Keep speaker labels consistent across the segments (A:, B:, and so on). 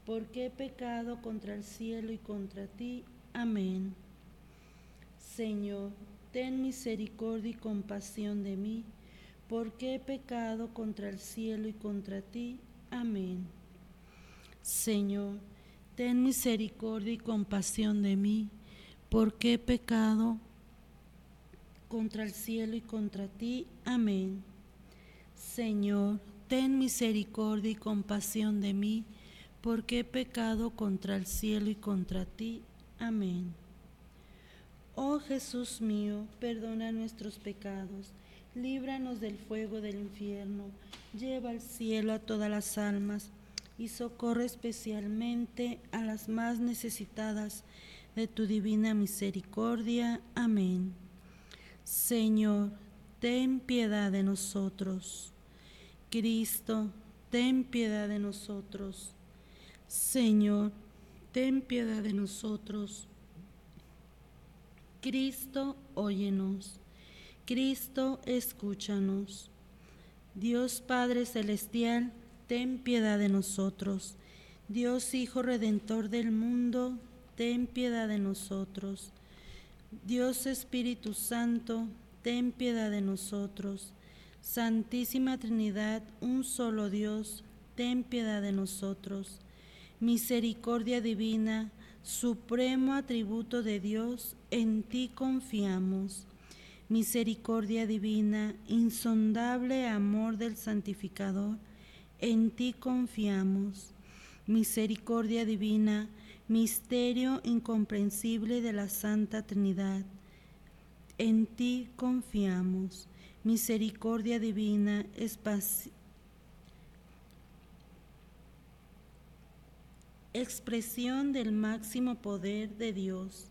A: porque he pecado contra el cielo y contra ti. Amén. Señor, ten misericordia y compasión de mí, porque he pecado contra el cielo y contra ti. Amén. Señor, ten misericordia y compasión de mí, porque he pecado contra el cielo y contra ti. Amén. Señor, ten misericordia y compasión de mí, porque he pecado contra el cielo y contra ti. Amén. Oh Jesús mío, perdona nuestros pecados, líbranos del fuego del infierno, lleva al cielo a todas las almas y socorre especialmente a las más necesitadas de tu divina misericordia. Amén. Señor, ten piedad de nosotros. Cristo, ten piedad de nosotros. Señor, ten piedad de nosotros. Cristo, óyenos. Cristo, escúchanos. Dios Padre Celestial, ten piedad de nosotros. Dios Hijo Redentor del mundo, ten piedad de nosotros. Dios Espíritu Santo, ten piedad de nosotros. Santísima Trinidad, un solo Dios, ten piedad de nosotros. Misericordia divina, supremo atributo de Dios, en ti confiamos. Misericordia divina, insondable amor del santificador, en ti confiamos. Misericordia divina, misterio incomprensible de la Santa Trinidad, en ti confiamos. Misericordia divina, expresión del máximo poder de Dios,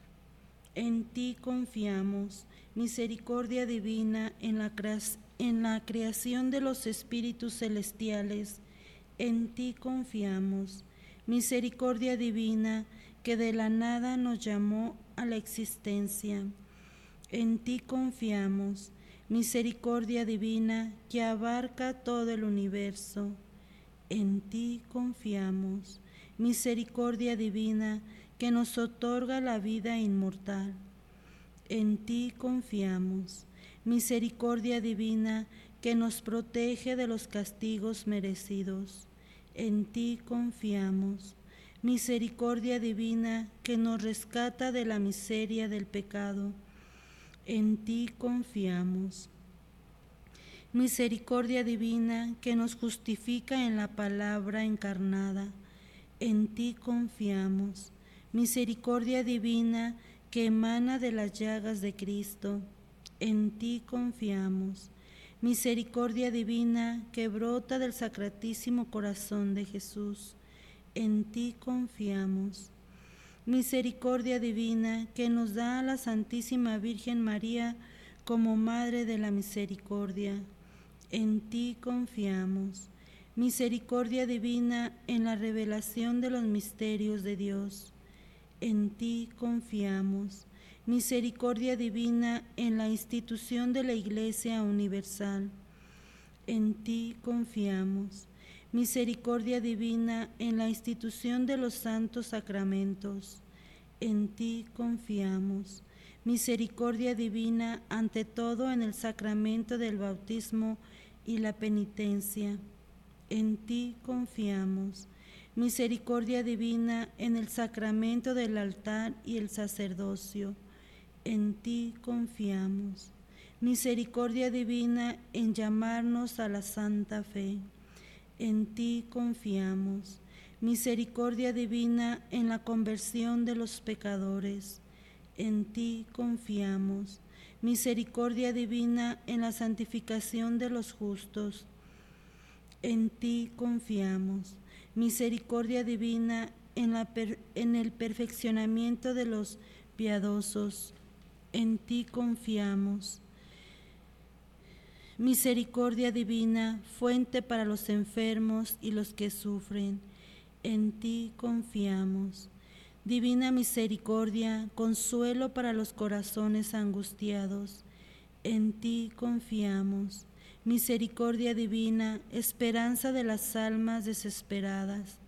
A: en ti confiamos. Misericordia divina, en la creación de los espíritus celestiales, en ti confiamos. Misericordia divina, que de la nada nos llamó a la existencia, en ti confiamos. Misericordia divina, que abarca todo el universo, en ti confiamos. Misericordia divina, que nos otorga la vida inmortal, en ti confiamos. Misericordia divina, que nos protege de los castigos merecidos, en ti confiamos. Misericordia divina, que nos rescata de la miseria del pecado, en ti confiamos. Misericordia divina, que nos justifica en la palabra encarnada, en ti confiamos. Misericordia divina, que emana de las llagas de Cristo, en ti confiamos. Misericordia divina, que brota del Sacratísimo Corazón de Jesús, en ti confiamos. Misericordia divina, que nos da a la Santísima Virgen María como Madre de la Misericordia, en ti confiamos. Misericordia divina, en la revelación de los misterios de Dios, en ti confiamos. Misericordia divina, en la institución de la Iglesia Universal, en ti confiamos. Misericordia divina, en la institución de los santos sacramentos, en ti confiamos. Misericordia divina, ante todo en el sacramento del bautismo y la penitencia, en ti confiamos. Misericordia divina, en el sacramento del altar y el sacerdocio, en ti confiamos. Misericordia divina, en llamarnos a la santa fe, en ti confiamos. Misericordia divina, en la conversión de los pecadores, en ti confiamos. Misericordia divina, en la santificación de los justos, en ti confiamos. Misericordia divina, en el perfeccionamiento de los piadosos, en ti confiamos. Misericordia divina, fuente para los enfermos y los que sufren, en ti confiamos. Divina misericordia, consuelo para los corazones angustiados, en ti confiamos. Misericordia divina, esperanza de las almas desesperadas,